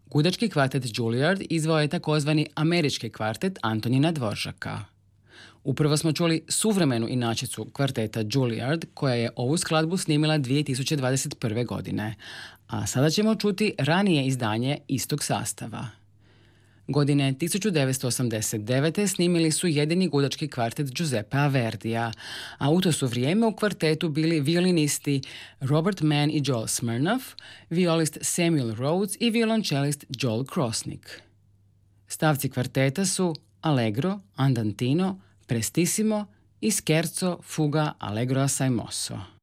Gudački kvartet Juilliard izvao je takozvani američki kvartet Antonina Dvoržaka. Upravo smo čuli suvremenu inačicu kvarteta Juilliard, koja je ovu skladbu snimila 2021. godine, a sada ćemo čuti ranije izdanje istog sastava. Godine 1989. snimili su jedini gudački kvartet Giuseppea Verdija, a u to su vrijeme u kvartetu bili violinisti Robert Mann i Joel Smirnoff, violist Samuel Rhodes i violončelist Joel Krosnick. Stavci kvarteta su Allegro, Andantino, Prestissimo i Scherzo, fuga Allegro assai mosso.